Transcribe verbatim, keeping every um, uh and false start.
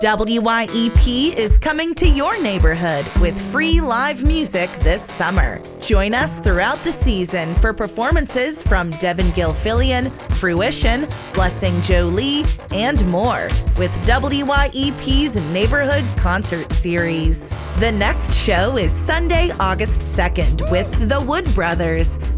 W Y E P is coming to your neighborhood with free live music this summer. Join us throughout the season for performances from Devin Gilfillian, Fruition, Blessing Jolie, and more with W Y E P's Neighborhood Concert Series. The next show is Sunday, August second with the Wood Brothers.